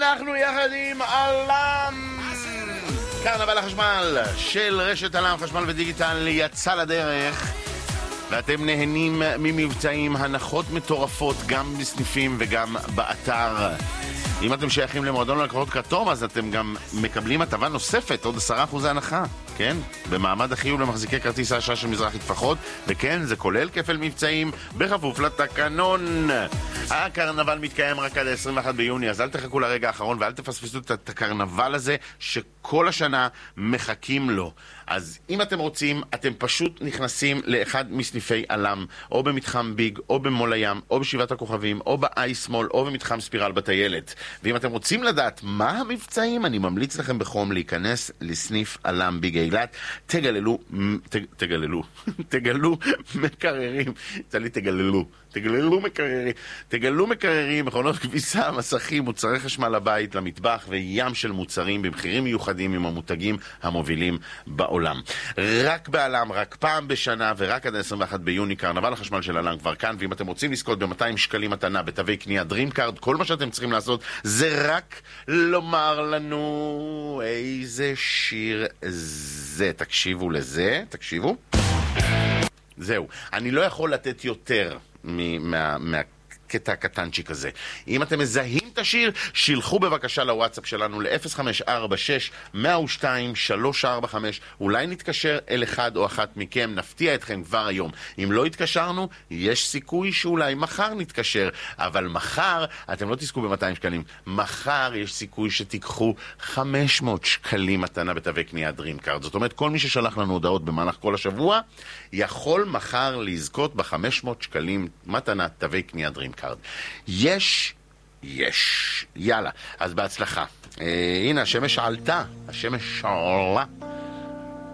אנחנו יחד עם אלם. קרנבל החשמל של רשת אלם חשמל ודיגיטל יצא לדרך, ואתם נהנים ממבצעים, הנחות מטורפות גם בסניפים וגם באתר. אם אתם שייכים למועדון ללקוחות כתום, אז אתם גם מקבלים הטבה נוספת, עוד 10% הנחה, כן? במעמד החיוב למחזיקי כרטיס האשראי של מזרחי טפחות, וכן, זה כולל כפל מבצעים בכפוף לתקנון. הקרנבל מתקיים רק עד 21 ביוני, אז אל תחכו לרגע האחרון ואל תפספסו את הקרנבל הזה שכל השנה מחכים לו. אז אם אתם רוצים, אתם פשוט נכנסים לאחד מסניפי אלם, או במתחם ביג, או במול הים, או בשבעת הכוכבים, או באייסמול, או במתחם ספירל בטיילת. ואם אתם רוצים לדעת מה המבצעים, אני ממליץ לכם בחום להיכנס לסניף אלם ביג אילת. תגללו מקררים. תגלו מקררים, מכונות כביסה, מסכים, מוצרי חשמל לבית, למטבח וים של מוצרים במחירים מיוחדים עם המותגים המובילים בעולם. רק באלם, רק פעם בשנה ורק עד 21 ביוני. קרנבל החשמל של אלם כבר כאן, ואם אתם רוצים לזכות ב-200 שקלים מתנה בתווי קנייה DreamCard, כל מה שאתם צריכים לעשות זה רק לומר לנו איזה שיר זה. תקשיבו לזה, תקשיבו. זהו, אני לא יכול לתת יותר מהקטע הקטנצ'יק הזה. אם אתם מזהים את השיר, שילחו בבקשה לוואטסאפ שלנו ל-0546-102-345. אולי נתקשר אל אחד או אחת מכם, נפתיע אתכם כבר היום. אם לא התקשרנו, יש סיכוי שאולי מחר נתקשר, אבל מחר אתם לא תזכו ב-200 שקלים. מחר יש סיכוי שתיקחו 500 שקלים מתנה בתווי קנייה DreamCard. זאת אומרת, כל מי ששלח לנו הודעות במהלך כל השבוע יכול מחר לזכות ב-500 שקלים מתנה תווי קנייה DreamCard. יש. יאללה, אז בהצלחה. הנה, השמש עלתה. השמש עולה.